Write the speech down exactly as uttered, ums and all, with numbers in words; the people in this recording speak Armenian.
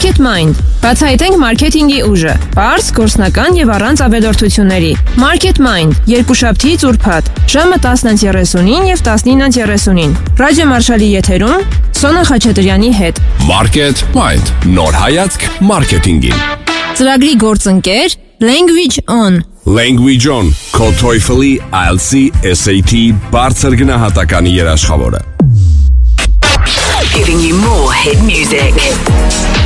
Market Mind. Բացահայտենք մարքեթինգի ուժը։ Պարզ, գործնական եւ առանց ավելորդությունների։ Market Mind. Երկուշաբթիից ուրբաթ, ժամը տասնը երեսունին եւ տասնինը երեսունին։ Ռադիո Մարշալի եթերում Սոնա Խաչատրյանի հետ։ Market Mind. Նոր հայացք մարքեթինգին։ Ծրագրի գործընկեր Language On. Language On. Քո TOEFL-ի, I E L T S-ի, S A T բարձր գնահատականի երաշխավորը։ Giving you more hit music.